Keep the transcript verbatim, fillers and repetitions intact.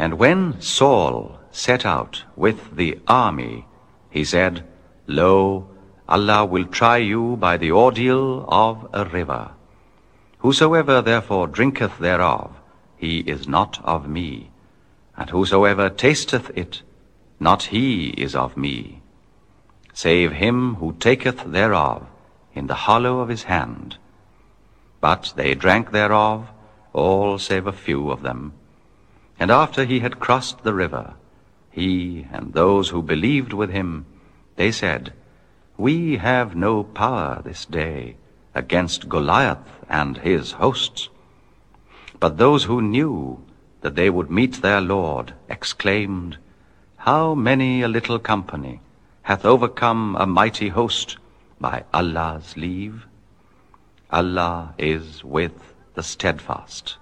And when Saul set out with the army, he said, Lo, Allah will try you by the ordeal of a river. Whosoever therefore drinketh thereof, he is not of me, and whosoever tasteth it, not he is of me, save him who taketh thereof in the hollow of his hand. But they drank thereof, all save a few of them. And after he had crossed the river, he and those who believed with him, they said, We have no power this day against Goliath and his hosts. But those who knew that they would meet their Lord exclaimed, How many a little company hath overcome a mighty host by Allah's leave? Allah is with the steadfast.